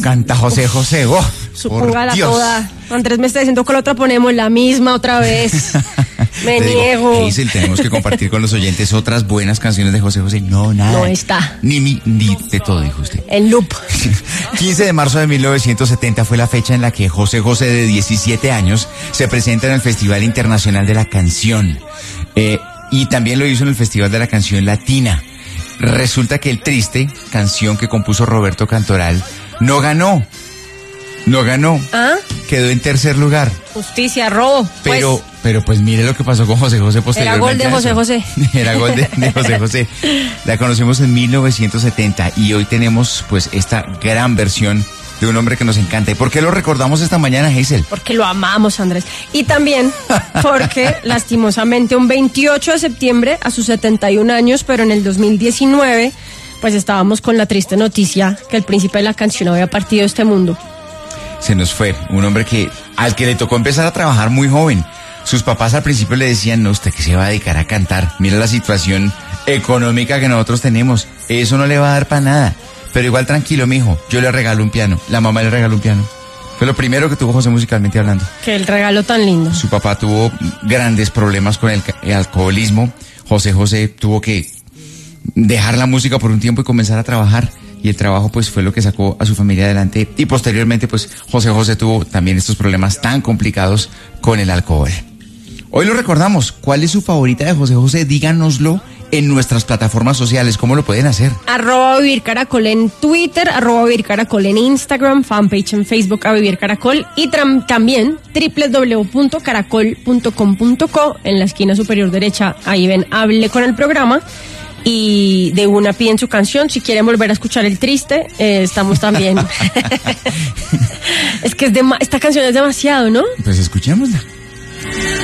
canta José José. Oh, Póngala toda. Andrés me está diciendo que la otra ponemos la misma otra vez. Me niego. Hazel, tenemos que compartir con los oyentes otras buenas canciones de José José. No, nada. No está. Ni de todo, dijo usted. En loop. 15 de marzo de 1970 fue la fecha en la que José José, de 17 años, se presenta en el Festival Internacional de la Canción. Y también lo hizo en el Festival de la Canción Latina. Resulta que El Triste, canción que compuso Roberto Cantoral, no ganó. ¿Ah? Quedó en tercer lugar. Justicia, robo. Pero pues mire lo que pasó con José José posteriormente. Era gol de José José. Era gol de José José. La conocimos en 1970 y hoy tenemos pues esta gran versión de un hombre que nos encanta. ¿Y por qué lo recordamos esta mañana, Hazel? Porque lo amamos, Andrés. Y también porque, lastimosamente, un 28 de septiembre, a sus 71 años, pero en el 2019, pues estábamos con la triste noticia que el príncipe de la canción había partido de este mundo. Se nos fue un hombre al que le tocó empezar a trabajar muy joven. Sus papás al principio le decían, no, usted que se va a dedicar a cantar. Mira la situación económica que nosotros tenemos. Eso no le va a dar para nada. Pero igual tranquilo, mijo, yo le regalo un piano. La mamá le regaló un piano. Fue lo primero que tuvo José musicalmente hablando. Que el regalo tan lindo. Su papá tuvo grandes problemas con el alcoholismo. José José tuvo que dejar la música por un tiempo y comenzar a trabajar. Y el trabajo pues fue lo que sacó a su familia adelante. Y posteriormente pues José José tuvo también estos problemas tan complicados con el alcohol. Hoy lo recordamos. ¿Cuál es su favorita de José José? Díganoslo en nuestras plataformas sociales. ¿Cómo lo pueden hacer? @vivircaracol en Twitter, @vivircaracol en Instagram, fanpage en Facebook a Vivir Caracol y también www.caracol.com.co. En la esquina superior derecha, ahí ven, hable con el programa. Y de una piden su canción. Si quieren volver a escuchar El Triste, estamos también. Es que esta canción es demasiado, ¿no? Pues escuchémosla.